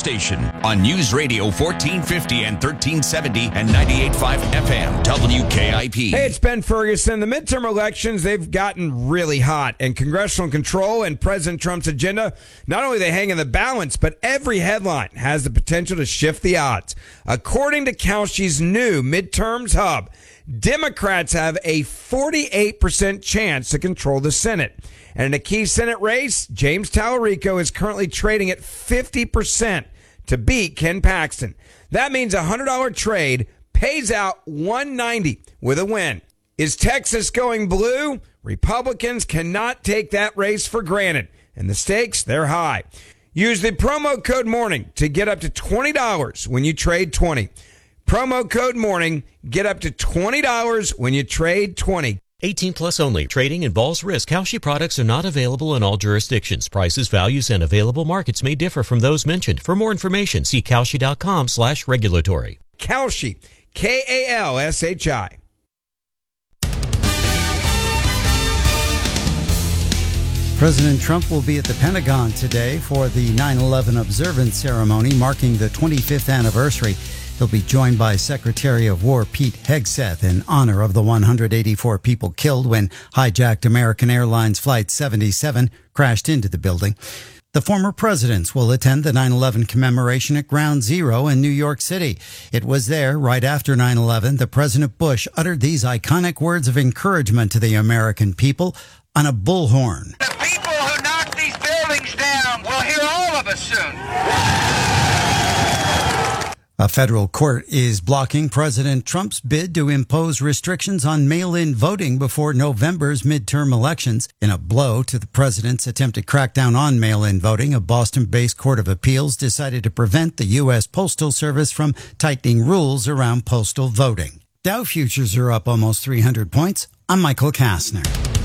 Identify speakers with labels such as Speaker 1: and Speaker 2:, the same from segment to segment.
Speaker 1: station on News Radio 1450 and 1370 and 98.5 FM WKIP.
Speaker 2: Hey, it's Ben Ferguson. The midterm elections, they've gotten really hot, and congressional control and President Trump's agenda, not only they hang in the balance, but every headline has the potential to shift the odds. According to Kalshi's new Midterms Hub, Democrats have a 48% chance to control the Senate. And in a key Senate race, James Tallarico is currently trading at 50% to beat Ken Paxton. That means a $100 trade pays out $190 with a win. Is Texas going blue? Republicans cannot take that race for granted, and the stakes, they're high. Use the promo code MORNING to get up to $20 when you trade 20. Promo code MORNING, get up to $20 when you trade 20.
Speaker 3: 18 plus only. Trading involves risk. Kalshi products are not available in all jurisdictions. Prices, values, and available markets may differ from those mentioned. For more information, see Kalshi.com/regulatory.
Speaker 2: Kalshi, Kalshi.
Speaker 4: President Trump will be at the Pentagon today for the 9/11 observance ceremony marking the 25th anniversary. He'll be joined by Secretary of War Pete Hegseth in honor of the 184 people killed when hijacked American Airlines Flight 77 crashed into the building. The former presidents will attend the 9/11 commemoration at Ground Zero in New York City. It was there, right after 9/11, that President Bush uttered these iconic words of encouragement to the American people on a bullhorn.
Speaker 5: The people who knock these buildings down will hear all of us soon.
Speaker 4: A federal court is blocking President Trump's bid to impose restrictions on mail-in voting before November's midterm elections. In a blow to the president's attempted crackdown on mail-in voting, a Boston-based court of appeals decided to prevent the U.S. Postal Service from tightening rules around postal voting. Dow futures are up almost 300 points. I'm Michael Kastner.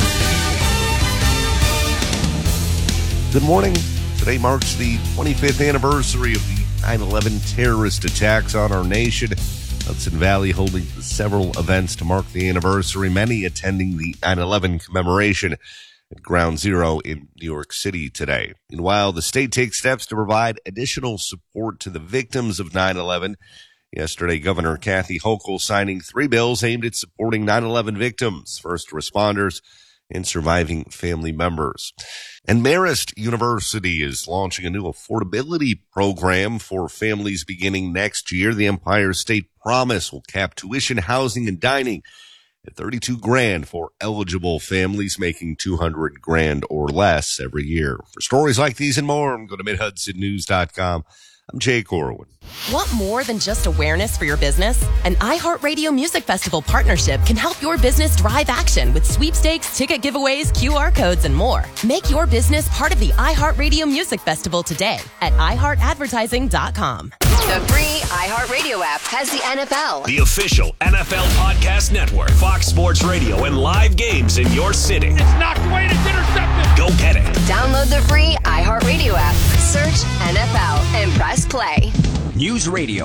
Speaker 6: Good morning. Today marks the 25th anniversary of the 9/11 terrorist attacks on our nation. Hudson Valley holding several events to mark the anniversary, many attending the 9/11 commemoration at Ground Zero in New York City today. Meanwhile, the state takes steps to provide additional support to the victims of 9/11. Yesterday, Governor Kathy Hochul signing 3 bills aimed at supporting 9/11 victims, first responders, and surviving family members. And Marist University is launching a new affordability program for families beginning next year. The Empire State Promise will cap tuition, housing, and dining at $32,000 for eligible families making $200,000 or less every year. For stories like these and more, go to MidHudsonNews.com. I'm Jay Corwin.
Speaker 7: Want more than just awareness for your business? An iHeartRadio Music Festival partnership can help your business drive action with sweepstakes, ticket giveaways, QR codes, and more. Make your business part of the iHeartRadio Music Festival today at iHeartAdvertising.com.
Speaker 8: The free iHeartRadio app has the NFL,
Speaker 1: The official NFL podcast network, Fox Sports Radio, and live games in your city.
Speaker 5: It's knocked away and it's intercepted.
Speaker 1: Go get it.
Speaker 8: Download the free iHeartRadio app, search NFL, and press play.
Speaker 1: News Radio,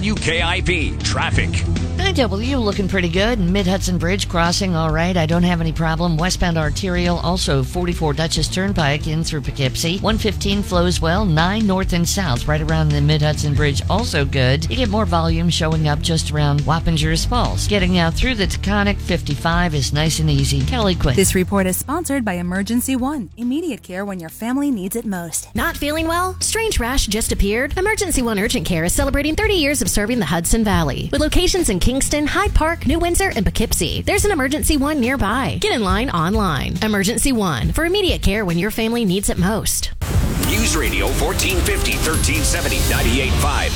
Speaker 1: WKIP, traffic.
Speaker 9: IW looking pretty good. Mid-Hudson Bridge crossing all right. I don't have any problem. Westbound arterial, also 44 Dutchess Turnpike in through Poughkeepsie. 115 flows well. 9 north and south right around the Mid-Hudson Bridge, also good. You get more volume showing up just around Wappingers Falls. Getting out through the Taconic 55 is nice and easy. Kelly Quinn.
Speaker 10: This report is sponsored by Emergency One. Immediate care when your family needs it most.
Speaker 11: Not feeling well? Strange rash just appeared? Emergency One Urgent Care is celebrating 30 years of serving the Hudson Valley. With locations in Kingston, Hyde Park, New Windsor, and Poughkeepsie, there's an Emergency One nearby. Get in line online. Emergency One, for immediate care when your family needs it most.
Speaker 1: News Radio 1450, 1370, 98.5,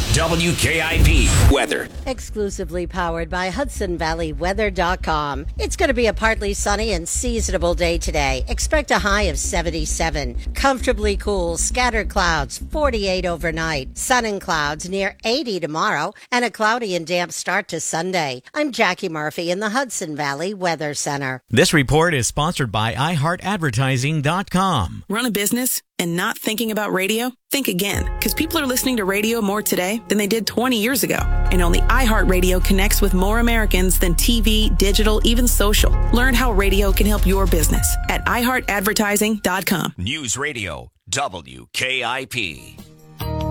Speaker 1: WKIP. Weather.
Speaker 12: Exclusively powered by HudsonValleyWeather.com. It's going to be a partly sunny and seasonable day today. Expect a high of 77. Comfortably cool, scattered clouds, 48 overnight. Sun and clouds near 80 tomorrow, and a cloudy and damp start to Sunday. I'm Jackie Murphy in the Hudson Valley Weather Center.
Speaker 13: This report is sponsored by iHeartAdvertising.com.
Speaker 14: Run a business and not thinking about radio? Think again, because people are listening to radio more today than they did 20 years ago. And only iHeartRadio connects with more Americans than TV, digital, even social. Learn how radio can help your business at iHeartAdvertising.com.
Speaker 1: News Radio, WKIP.